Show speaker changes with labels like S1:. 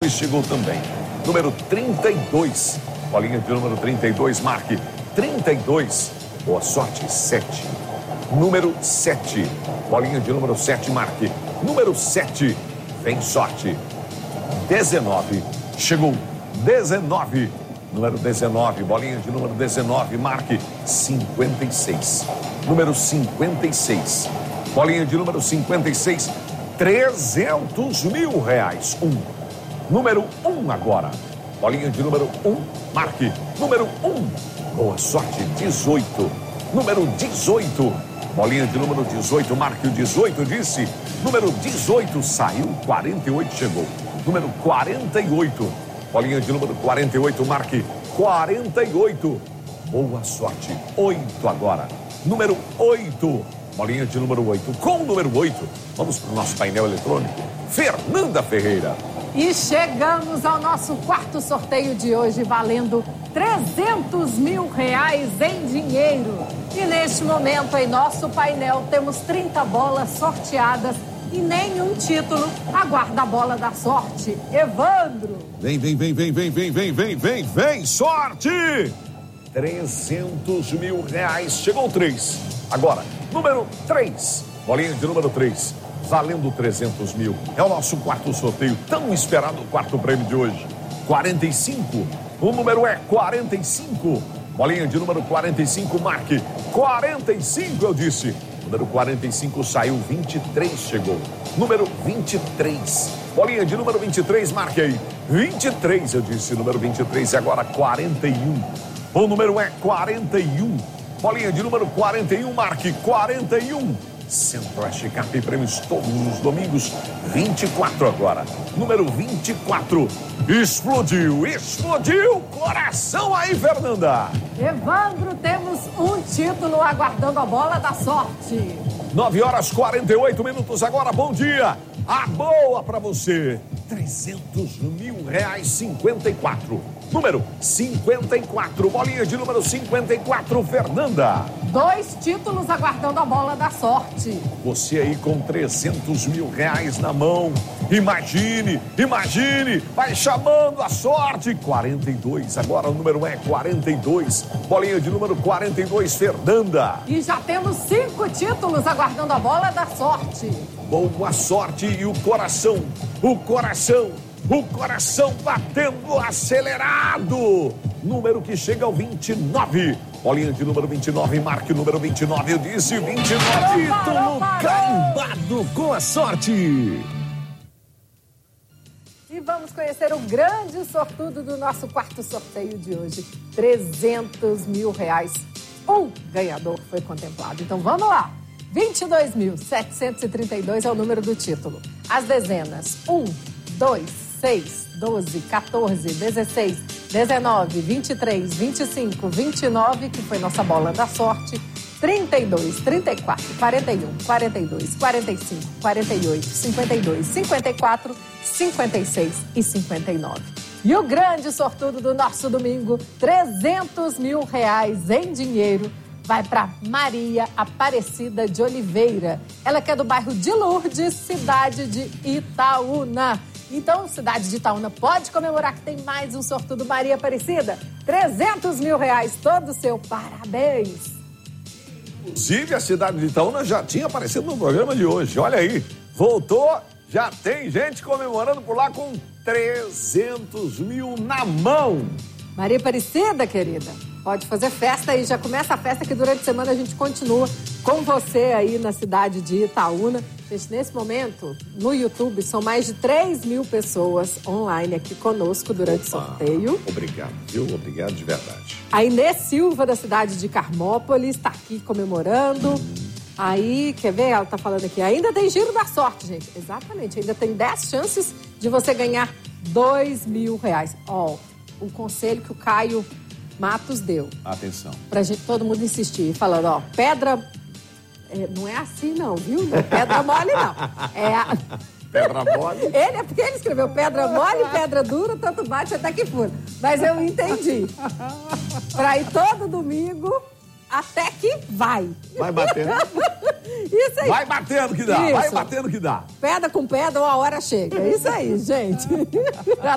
S1: 32 chegou também. Número 32. Bolinha de número 32, marque 32. Boa sorte, 7. Número 7. Bolinha de número 7, marque número 7. Vem sorte. 19. Chegou 19. Número 19, bolinha de número 19, marque 56. Número 56. Bolinha de número 56, 300 mil reais. Número 1 agora. Bolinha de número 1, marque número 1. Boa sorte, 18. Número 18. Bolinha de número 18, marque o 18, disse. Número 18, saiu, 48 chegou. Número 48. Bolinha de número 48, marque 48. Boa sorte, 8 agora. Número 8. Bolinha de número 8. Com o número 8, vamos para o nosso painel eletrônico. Fernanda Ferreira.
S2: E chegamos ao nosso quarto sorteio de hoje, valendo 300 mil reais em dinheiro. E neste momento, em nosso painel, temos 30 bolas sorteadas e nenhum título. Aguarda a bola da sorte. Evandro.
S1: Vem, sorte! 300 mil reais. Chegou 3. Agora, número 3. Bolinha de número 3. Valendo 300 mil. É o nosso quarto sorteio, tão esperado quarto prêmio de hoje. 45. O número é 45. Bolinha de número 45, marque 45, eu disse. Número 45 saiu, 23 chegou. Número 23. Bolinha de número 23, marque aí. 23, eu disse. Número 23 e agora 41. O número é 41. Bolinha de número 41, marque 41. Centro-Oeste Cap Prêmios todos os domingos. 24 agora. Número 24. Explodiu. Coração aí, Fernanda.
S2: Evandro, temos um título aguardando a bola da sorte.
S1: 9h48 agora, bom dia. A boa pra você. 300 mil reais, 54. Número 54, bolinha de número 54, Fernanda.
S2: 2 títulos aguardando a bola da sorte.
S1: Você aí com 300 mil reais na mão. Imagine, vai chamando a sorte. 42, agora o número é 42. Bolinha de número 42, Fernanda.
S2: E já temos 5 títulos aguardando a bola da sorte.
S1: Boa sorte e o coração batendo acelerado. Número que chega ao 29. Bolinha de número 29, marque o número 29. Eu disse 29.
S3: Título carimbado com a sorte.
S2: E vamos conhecer o grande sortudo do nosso quarto sorteio de hoje. 300 mil reais. Um ganhador foi contemplado. Então vamos lá. 22.732 é o número do título. As dezenas 1, 2, 6, 12, 14, 16, 19, 23, 25, 29, que foi nossa bola da sorte, 32, 34, 41, 42, 45, 48, 52, 54, 56 e 59. E o grande sortudo do nosso domingo, 300 mil reais em dinheiro, vai para Maria Aparecida de Oliveira. Ela que é do bairro de Lourdes, cidade de Itaúna. Então, cidade de Itaúna pode comemorar que tem mais um sortudo Maria Aparecida. 300 mil reais, todo seu. Parabéns.
S1: Inclusive, a cidade de Itaúna já tinha aparecido no programa de hoje. Olha aí, voltou, já tem gente comemorando por lá com 300 mil na mão.
S2: Maria Aparecida, querida, pode fazer festa aí. Já começa a festa que durante a semana a gente continua com você aí na cidade de Itaúna. Gente, nesse momento, no YouTube, são mais de 3 mil pessoas online aqui conosco durante o sorteio.
S1: Obrigado, viu? Obrigado de verdade.
S2: A Inês Silva, da cidade de Carmópolis, está aqui comemorando. Aí, quer ver? Ela tá falando aqui, ainda tem giro da sorte, gente. Exatamente, ainda tem 10 chances de você ganhar 2 mil reais. Ó, o conselho que o Caio Matos deu.
S1: Atenção.
S2: Pra gente, todo mundo insistir, falando, ó, pedra... não é assim não, viu? Não é pedra mole não.
S1: Pedra mole?
S2: Porque ele escreveu pedra mole, pedra dura, tanto bate até que fura. Mas eu entendi. Pra ir todo domingo, até que vai.
S1: Vai batendo.
S2: Isso aí.
S1: Vai batendo que dá,
S2: Isso.
S1: vai batendo que dá.
S2: Pedra com pedra, uma hora chega. Isso aí, gente.